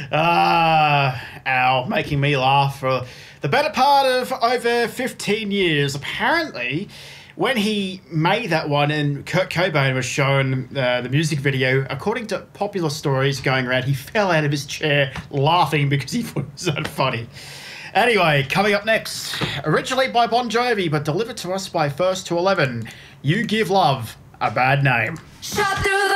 Ow, making me laugh for the better part of over 15 years. Apparently, when he made that one and Kurt Cobain was shown the music video, according to popular stories going around, he fell out of his chair laughing because he thought it was so funny. Anyway, coming up next, originally by Bon Jovi, but delivered to us by First to 11, You Give Love a Bad Name. Shot through the